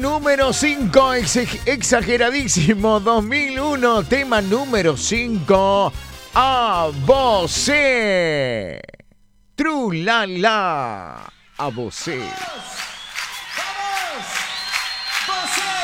Número 5, exageradísimo 2001, tema número 5, A Você. True la la, A Você. Vamos, você.